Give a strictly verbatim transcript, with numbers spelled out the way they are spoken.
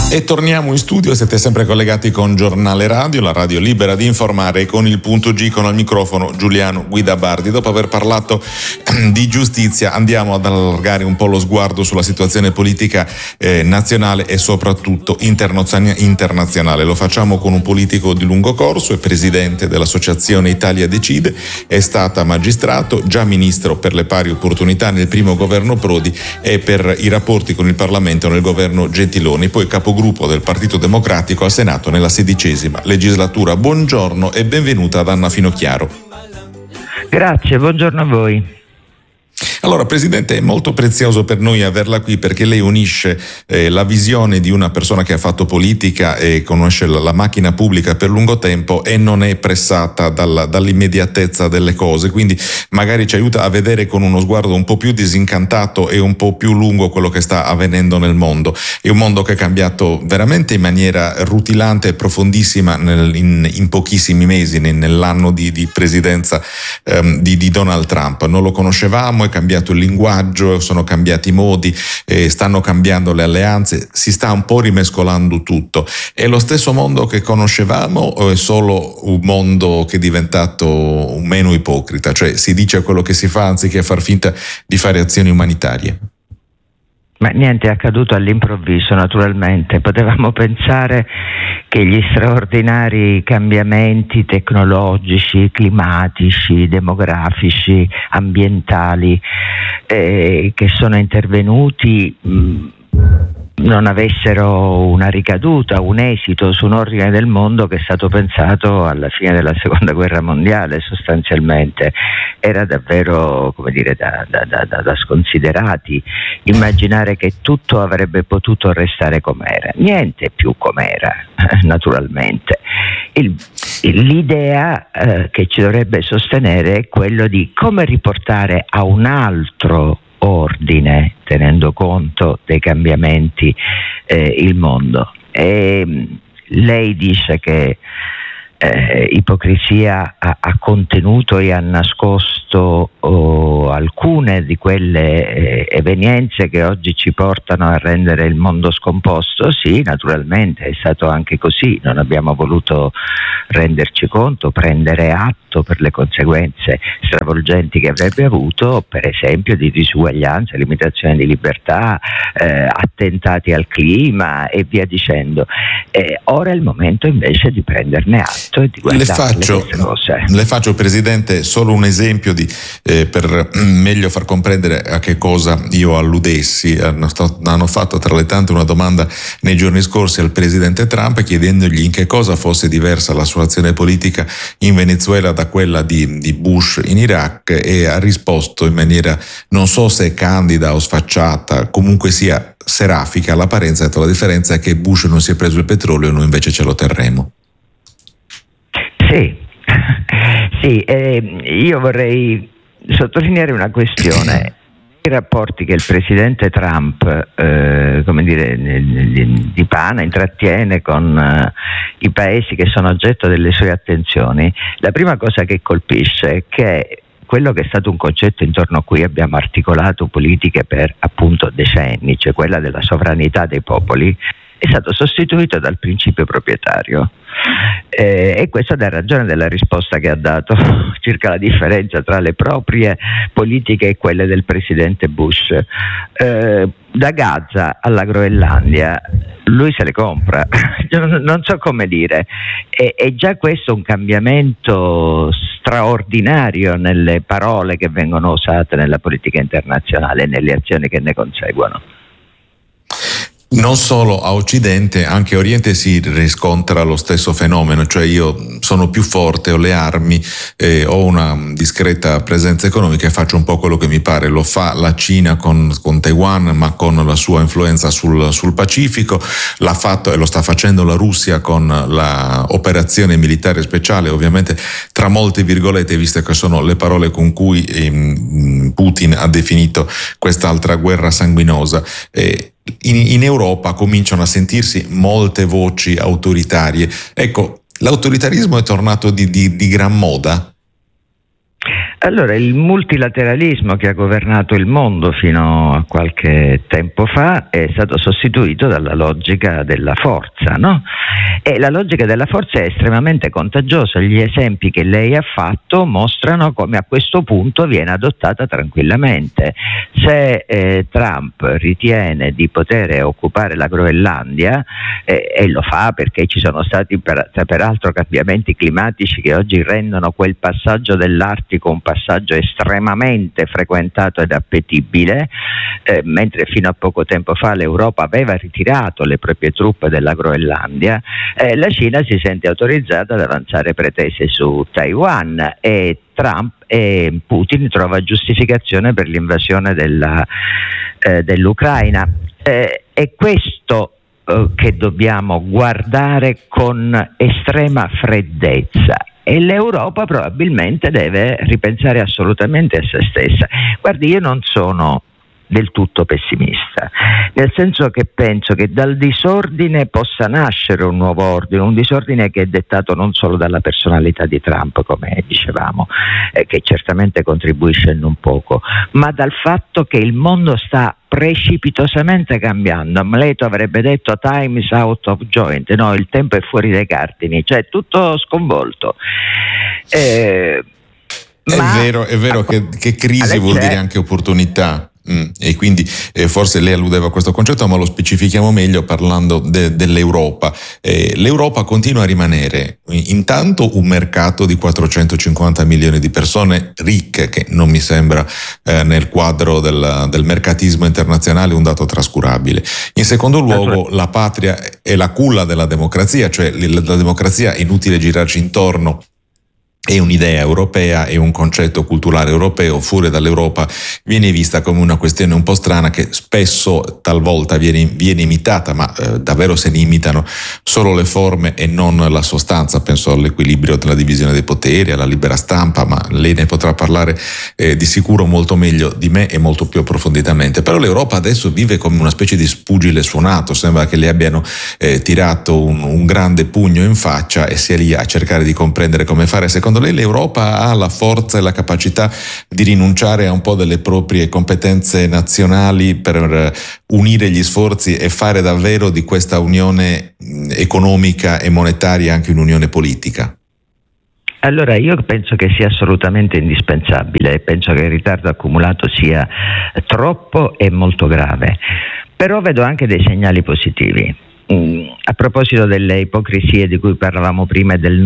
E torniamo in studio, siete sempre collegati con Giornale Radio, la radio libera di informare, e con il punto G, con al microfono Giuliano Guidabardi. Dopo aver parlato di giustizia andiamo ad allargare un po' lo sguardo sulla situazione politica eh, nazionale e soprattutto internazionale. Lo facciamo con un politico di lungo corso, è presidente dell'associazione Italia Decide, è stata magistrato, già ministro per le pari opportunità nel primo governo Prodi e per i rapporti con il Parlamento nel governo Gentiloni, poi capogruppo del Partito Democratico al Senato nella sedicesima legislatura. Buongiorno e benvenuta ad Anna Finocchiaro. Grazie, buongiorno a voi. Allora, Presidente, è molto prezioso per noi averla qui perché lei unisce eh, la visione di una persona che ha fatto politica e conosce la, la macchina pubblica per lungo tempo e non è pressata dalla, dall'immediatezza delle cose, quindi magari ci aiuta a vedere con uno sguardo un po' più disincantato e un po' più lungo quello che sta avvenendo nel mondo. È un mondo che è cambiato veramente in maniera rutilante e profondissima nel, in, in pochissimi mesi, nell'anno di, di presidenza ehm, di, di Donald Trump. Non lo conoscevamo, è cambiato il linguaggio, sono cambiati i modi, eh, stanno cambiando le alleanze, si sta un po' rimescolando tutto. È lo stesso mondo che conoscevamo o è solo un mondo che è diventato meno ipocrita? Cioè si dice quello che si fa anziché far finta di fare azioni umanitarie? Ma niente è accaduto all'improvviso, naturalmente. Potevamo pensare che gli straordinari cambiamenti tecnologici, climatici, demografici, ambientali eh, che sono intervenuti mh, non avessero una ricaduta, un esito su un ordine del mondo che è stato pensato alla fine della seconda guerra mondiale. Sostanzialmente era davvero, come dire, da, da, da, da sconsiderati immaginare che tutto avrebbe potuto restare com'era. Niente più com'era, naturalmente. Il, l'idea eh, che ci dovrebbe sostenere è quello di come riportare a un altro ordine, tenendo conto dei cambiamenti, eh, il mondo. E lei dice che eh, ipocrisia ha, ha contenuto e ha nascosto oh, alcune di quelle eh, evenienze che oggi ci portano a rendere il mondo scomposto. Sì, naturalmente è stato anche così, non abbiamo voluto renderci conto, prendere atto per le conseguenze stravolgenti che avrebbe avuto, per esempio di disuguaglianza, limitazione di libertà, eh, attentati al clima e via dicendo. Eh, ora è il momento invece di prenderne atto e di guardare le faccio, queste cose. Le faccio, Presidente, solo un esempio di, eh, per meglio far comprendere a che cosa io alludessi. Hanno, hanno fatto tra le tante una domanda nei giorni scorsi al Presidente Trump chiedendogli in che cosa fosse diversa la sua azione politica in Venezuela da quella di, di Bush in Iraq, e ha risposto in maniera non so se candida o sfacciata, comunque sia serafica all'apparenza, ha detto: la differenza è che Bush non si è preso il petrolio e noi invece ce lo terremo. Sì, sì, eh, io vorrei sottolineare una questione. I rapporti che il presidente Trump, eh, come dire, di pana, intrattiene con eh, i paesi che sono oggetto delle sue attenzioni, la prima cosa che colpisce è che quello che è stato un concetto intorno a cui abbiamo articolato politiche per appunto decenni, cioè quella della sovranità dei popoli, è stato sostituito dal principio proprietario. Eh, e questo dà ragione della risposta che ha dato circa la differenza tra le proprie politiche e quelle del presidente Bush. Eh, da Gaza alla Groenlandia lui se le compra, non, non so come dire, e, e già questo è un cambiamento straordinario nelle parole che vengono usate nella politica internazionale e nelle azioni che ne conseguono. Non solo a Occidente, anche a Oriente si riscontra lo stesso fenomeno, cioè io sono più forte, ho le armi, eh, ho una discreta presenza economica e faccio un po' quello che mi pare. Lo fa la Cina con, con Taiwan, ma con la sua influenza sul, sul Pacifico, l'ha fatto e lo sta facendo la Russia con la operazione militare speciale, ovviamente tra molte virgolette, viste che sono le parole con cui eh, Putin ha definito quest'altra guerra sanguinosa. Eh, In, in Europa cominciano a sentirsi molte voci autoritarie. Ecco, l'autoritarismo è tornato di, di, di gran moda? Allora, il multilateralismo che ha governato il mondo fino a qualche tempo fa è stato sostituito dalla logica della forza, no? E la logica della forza è estremamente contagiosa. Gli esempi che lei ha fatto mostrano come a questo punto viene adottata tranquillamente. Se eh, Trump ritiene di poter occupare la Groenlandia, eh, e lo fa perché ci sono stati per, peraltro cambiamenti climatici che oggi rendono quel passaggio dell'Artico un passaggio estremamente frequentato ed appetibile, eh, mentre fino a poco tempo fa l'Europa aveva ritirato le proprie truppe dalla Groenlandia, eh, la Cina si sente autorizzata ad avanzare pretese su Taiwan e Trump e Putin trova giustificazione per l'invasione della, eh, dell'Ucraina. Eh, è questo eh, che dobbiamo guardare con estrema freddezza. E l'Europa probabilmente deve ripensare assolutamente a se stessa. Guardi, io non sono del tutto pessimista, nel senso che penso che dal disordine possa nascere un nuovo ordine, un disordine che è dettato non solo dalla personalità di Trump, come dicevamo, eh, che certamente contribuisce non poco, ma dal fatto che il mondo sta precipitosamente cambiando. Amleto avrebbe detto time is out of joint, no, il tempo è fuori dai cardini, cioè tutto sconvolto. Eh, è ma, vero, è vero che, che crisi vuol dire anche opportunità. Mm, e quindi eh, forse lei alludeva a questo concetto, ma lo specifichiamo meglio parlando de, dell'Europa. Eh, L'Europa continua a rimanere intanto un mercato di quattrocentocinquanta milioni di persone ricche, che non mi sembra eh, nel quadro del, del mercatismo internazionale un dato trascurabile. In secondo luogo, la patria è la culla della democrazia, cioè la, la democrazia, è inutile girarci intorno, è un'idea europea, è un concetto culturale europeo. Fuori dall'Europa viene vista come una questione un po' strana, che spesso talvolta viene, viene imitata, ma eh, davvero se ne imitano solo le forme e non la sostanza. Penso all'equilibrio della divisione dei poteri, alla libera stampa, ma lei ne potrà parlare eh, di sicuro molto meglio di me e molto più approfonditamente. Però l'Europa adesso vive come una specie di spugile suonato, sembra che le abbiano eh, tirato un, un grande pugno in faccia e sia lì a cercare di comprendere come fare. Secondo lei l'Europa ha la forza e la capacità di rinunciare a un po' delle proprie competenze nazionali per unire gli sforzi e fare davvero di questa unione economica e monetaria anche un'unione politica? Allora, io penso che sia assolutamente indispensabile, penso che il ritardo accumulato sia troppo e molto grave, però vedo anche dei segnali positivi. Mm, a proposito delle ipocrisie di cui parlavamo prima e del